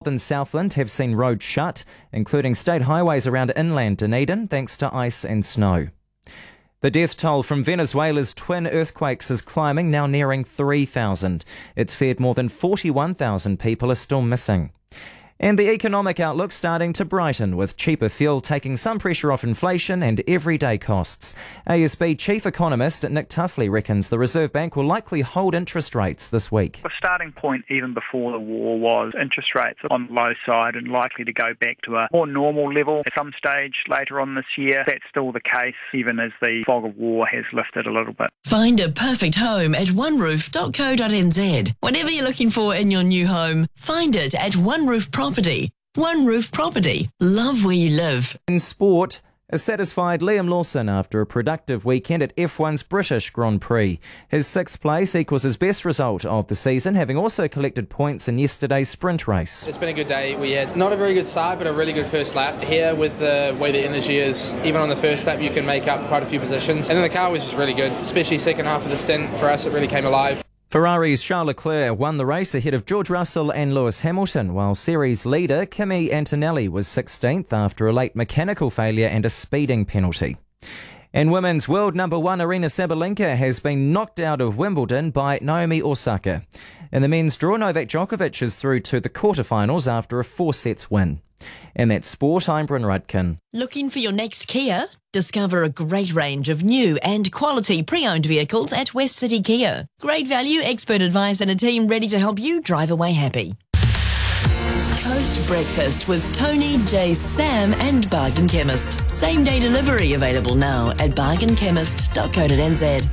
and Southland have seen roads shut, including state highways around inland Dunedin, thanks to ice and snow. The death toll from Venezuela's twin earthquakes is climbing, now nearing 3,000. It's feared more than 41,000 people are still missing. And the economic outlook starting to brighten, with cheaper fuel taking some pressure off inflation and everyday costs. ASB Chief Economist Nick Tuffley reckons the Reserve Bank will likely hold interest rates this week. The starting point even before the war was interest rates on the low side and likely to go back to a more normal level at some stage later on this year. That's still the case, even as the fog of war has lifted a little bit. Find a perfect home at oneroof.co.nz. Whatever you're looking for in your new home, find it at One Roof Property. One Roof Property. Love where you live. In sport, a satisfied Liam Lawson after a productive weekend at F1's British Grand Prix. His 6th place equals his best result of the season, having also collected points in yesterday's sprint race. It's been a good day. We had not a very good start, but a really good first lap. Here, with the way the energy is, even on the first lap, you can make up quite a few positions. And then the car was just really good, especially second half of the stint. For us, it really came alive. Ferrari's Charles Leclerc won the race ahead of George Russell and Lewis Hamilton, while series leader Kimi Antonelli was 16th after a late mechanical failure and a speeding penalty. And women's world number 1 Aryna Sabalenka has been knocked out of Wimbledon by Naomi Osaka. In the men's draw, Novak Djokovic is through to the quarterfinals after a 4-sets win. And that's sport, I'm Bryn Rudkin. Looking for your next Kia? Discover a great range of new and quality pre-owned vehicles at West City Kia. Great value, expert advice and a team ready to help you drive away happy. Coast Breakfast with Tony, Jace, Sam and Bargain Chemist. Same day delivery available now at bargainchemist.co.nz.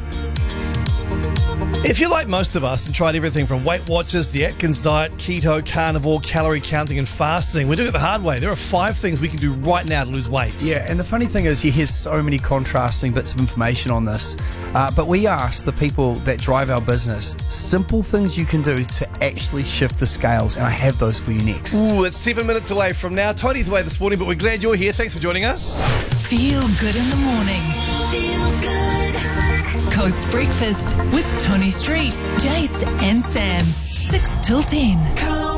If you're like most of us and tried everything from Weight Watchers, the Atkins diet, keto, carnivore, calorie counting and fasting, we're doing it the hard way. There are 5 things we can do right now to lose weight. Yeah, and the funny thing is you hear so many contrasting bits of information on this, but we ask the people that drive our business simple things you can do to actually shift the scales, and I have those for you next. Ooh, it's 7 minutes away from now. Tony's away this morning, but we're glad you're here. Thanks for joining us. Feel good in the morning. Feel good. Coast Breakfast with Tony Street, Jace and Sam. 6 till 10.